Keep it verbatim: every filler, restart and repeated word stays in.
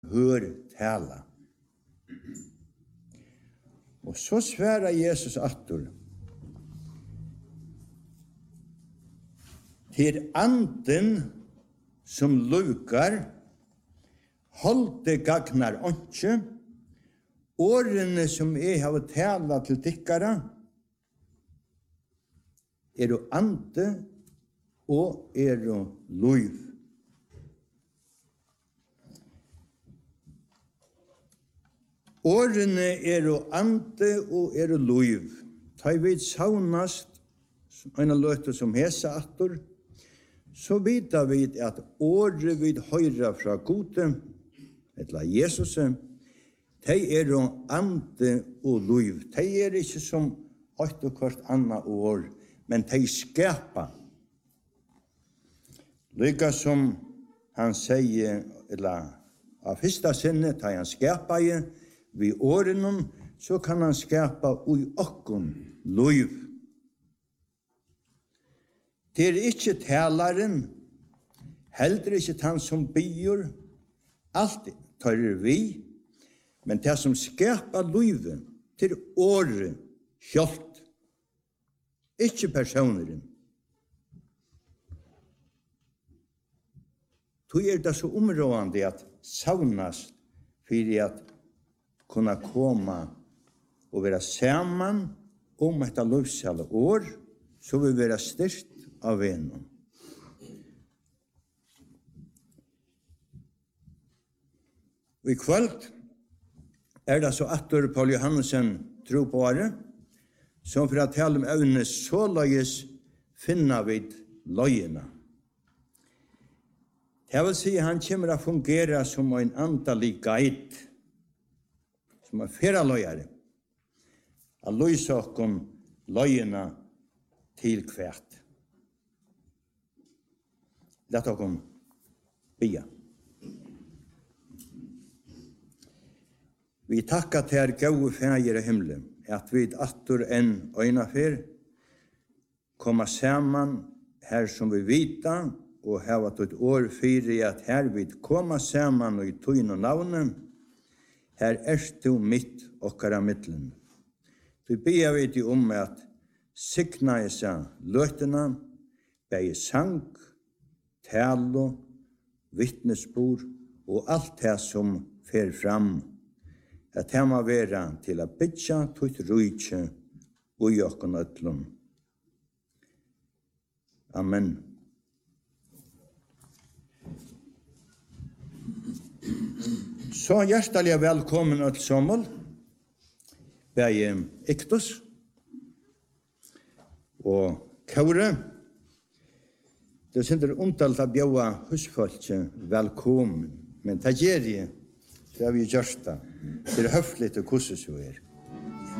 hør tala. Og så sværer Jesus attur. Til anden som lukar, holde gagnar åndsje, årene som jeg har tala til tikkara, er jo ande og er jo luiv. Årene er jo ande og er jo luiv. Ta vid saunast, en løte som hesa attor, så vita vi at året vi høyra fra gode, eller Jesus, de er jo ande og luiv. De er ikke som høyt og hvert annet år, men de skapa. Lykka som han sier, eller av første sinne, da han skapa i, vi årene, så kan han skapa ui okkon luiv. Det er ikke talaren, heller ikke han som byr, alt tar vi, men det som skapar luiven til året kjolt, ikke personeren. Då er det så områdende at saunast for at kunna komma og være saman om et livsalle år, så vi være styrst av venom. Og i kvöld er det så attor Paul Johannesen tro på det, som for å tale om evne så løyes finna vid løyena. Det vil si han kommer å fungere som en andalig guide, som er fyrre løyere, å løyse okken løyena til kvært. Lett okken bia. Vi takkar til gode fægir i himmelen, at vi attor enn øyna fyr, komma saman her som vi vita, og hava tått år fyri at her vi komma saman og i tøyn og navnet, her erst du mitt okkara mittlen. Vi ber vi til om at sikna i seg løtena, bei sang, talo, vittnesbord og alt det som fer fram, at det må være til å bytja tøyt rujtje og i okkon øtlun. Amen. Så hjertelig velkommen til sommel, bei Iktus og Kaure. Det er ondalt å bjøve husfolket velkommen, men det gjør jeg, det har vi gjort det. Det er høflig til hvordan så er.